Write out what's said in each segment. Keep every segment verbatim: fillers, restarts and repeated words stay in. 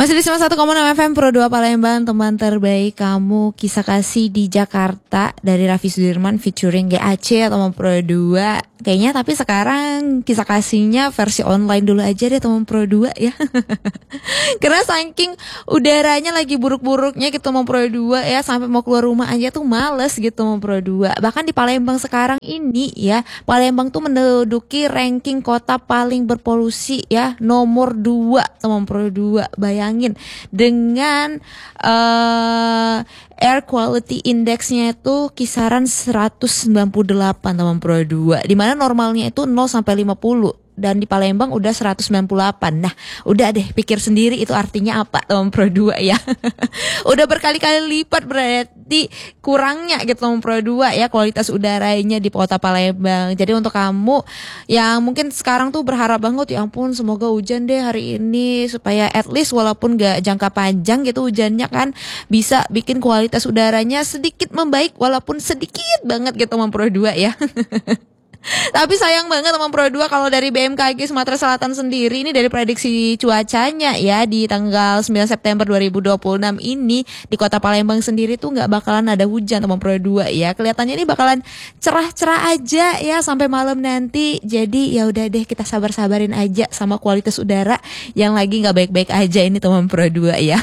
Masih di sembilan puluh satu koma enam F M Pro dua Palembang, teman terbaik kamu, kisah kasih di Jakarta dari Raffi Sudirman featuring G A C atau Pro dua. Kayaknya tapi sekarang kisah kasihnya versi online dulu aja deh teman Pro dua ya. Karena saking udaranya lagi buruk-buruknya gitu teman Pro dua ya, sampai mau keluar rumah aja tuh males gitu teman Pro dua. Bahkan di Palembang sekarang ini ya, Palembang tuh menduduki ranking kota paling berpolusi ya, nomor dua teman Pro dua. Bayangin dengan uh, air quality indexnya itu kisaran seratus sembilan puluh delapan teman Pro dua, di mana normalnya itu nol sampai lima puluh. Dan di Palembang udah seratus sembilan puluh delapan. Nah, udah deh pikir sendiri itu artinya apa teman Pro dua ya. Udah berkali-kali lipat berarti kurangnya gitu teman Pro dua ya kualitas udaranya di kota Palembang. Jadi untuk kamu yang mungkin sekarang tuh berharap banget, ya ampun semoga hujan deh hari ini supaya at least walaupun gak jangka panjang gitu hujannya kan bisa bikin kualitas udaranya sedikit membaik walaupun sedikit banget gitu teman Pro dua ya. Tapi sayang banget teman Pro dua kalau dari B M K G Sumatera Selatan sendiri ini dari prediksi cuacanya ya di tanggal sembilan September dua ribu dua puluh enam ini di kota Palembang sendiri tuh nggak bakalan ada hujan teman Pro dua ya. Kelihatannya ini bakalan cerah-cerah aja ya sampai malam nanti. Jadi ya udah deh kita sabar-sabarin aja sama kualitas udara yang lagi nggak baik-baik aja ini teman Pro dua ya.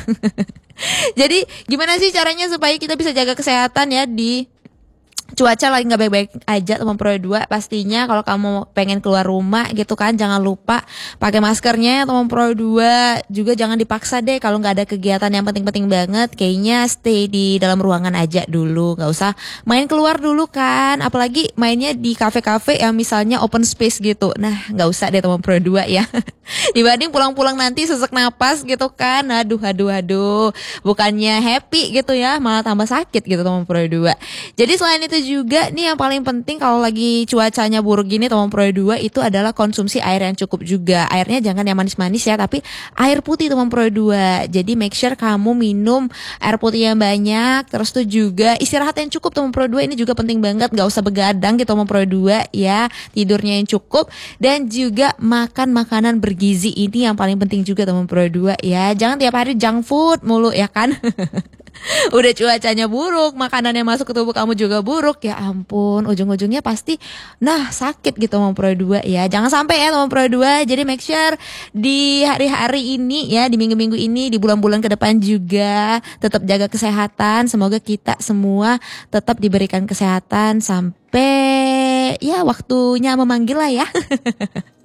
Jadi gimana sih caranya supaya kita bisa jaga kesehatan ya di cuaca lagi nggak baik-baik aja teman Pro dua? Pastinya kalau kamu pengen keluar rumah gitu kan, jangan lupa pakai maskernya teman Pro dua. Juga jangan dipaksa deh kalau nggak ada kegiatan yang penting-penting banget, kayaknya stay di dalam ruangan aja dulu, nggak usah main keluar dulu kan, apalagi mainnya di kafe-kafe yang misalnya open space gitu. Nah nggak usah deh teman Pro dua ya. Dibanding pulang-pulang nanti sesak napas gitu kan, aduh aduh aduh, bukannya happy gitu ya, malah tambah sakit gitu teman Pro dua. Jadi selain itu juga nih yang paling penting kalau lagi cuacanya buruk gini teman Pro dua itu adalah konsumsi air yang cukup juga. Airnya jangan yang manis-manis ya, tapi air putih teman Pro dua. Jadi make sure kamu minum air putih yang banyak. Terus tuh juga istirahat yang cukup teman Pro dua, ini juga penting banget, gak usah begadang gitu teman Pro dua ya. Tidurnya yang cukup dan juga makan makanan bergizi, ini yang paling penting juga teman Pro dua ya. Jangan tiap hari junk food mulu ya kan. Udah cuacanya buruk, makanan yang masuk ke tubuh kamu juga buruk, ya ampun ujung-ujungnya pasti nah sakit gitu teman Pro dua ya. Jangan sampai ya teman Pro dua. Jadi make sure di hari-hari ini ya, di minggu-minggu ini, di bulan-bulan ke depan juga tetap jaga kesehatan. Semoga kita semua tetap diberikan kesehatan sampai ya waktunya memanggil lah ya.